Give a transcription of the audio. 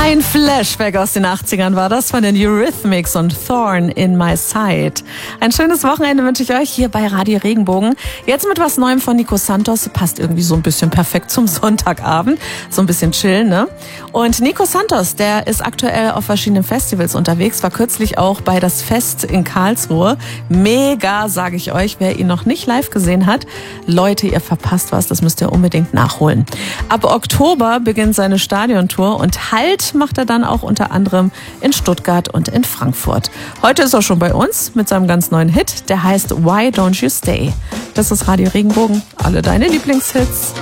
Ein Flashback aus den 80ern war das von den Eurythmics und Thorn in My Side. Ein schönes Wochenende wünsche ich euch hier bei Radio Regenbogen. Jetzt mit was Neuem von Nico Santos. Passt irgendwie so ein bisschen perfekt zum Sonntagabend. So ein bisschen chillen, ne? Und Nico Santos, der ist aktuell auf verschiedenen Festivals unterwegs. War kürzlich auch bei das Fest in Karlsruhe. Mega, sage ich euch. Wer ihn noch nicht live gesehen hat, Leute, ihr verpasst was. Das müsst ihr unbedingt nachholen. Ab Oktober beginnt seine Stadiontour und Halt macht er dann auch unter anderem in Stuttgart und in Frankfurt. Heute ist er schon bei uns mit seinem ganz neuen Hit, der heißt Why Don't You Stay. Das ist Radio Regenbogen, alle deine Lieblingshits.